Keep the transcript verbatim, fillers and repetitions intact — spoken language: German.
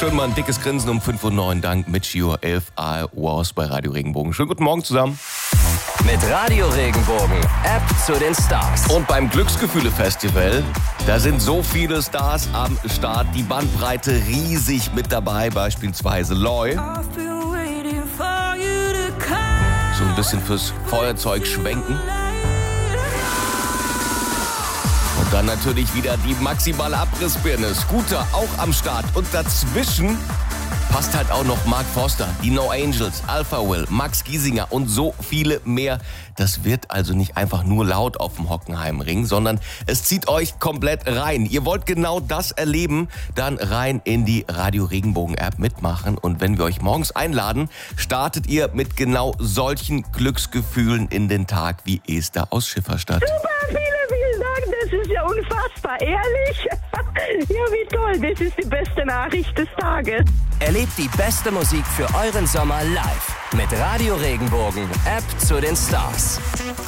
schön mal ein dickes Grinsen um fünf Uhr neun dank Michio elf I Was bei Radio Regenbogen. Schönen guten Morgen zusammen. Mit Radio Regenbogen, App zu den Stars. Und beim Glücksgefühle-Festival, da sind so viele Stars am Start. Die Bandbreite riesig mit dabei, beispielsweise Loy. So ein bisschen fürs Feuerzeug schwenken. Und dann natürlich wieder die maximale Abrissbirne. Scooter auch am Start. Und dazwischen passt halt auch noch Mark Forster, die No Angels, Alpha Will, Max Giesinger und so viele mehr. Das wird also nicht einfach nur laut auf dem Hockenheimring, sondern es zieht euch komplett rein. Ihr wollt genau das erleben, dann rein in die Radio Regenbogen App mitmachen. Und wenn wir euch morgens einladen, startet ihr mit genau solchen Glücksgefühlen in den Tag wie Esther aus Schifferstadt. Super, vielen, vielen Dank. Das ist ja unfassbar. Ehrlich? Ja, wie toll. Das ist die beste Nachricht des Tages. Erlebt die beste Musik für euren Sommer live mit Radio Regenbogen, App zu den Stars.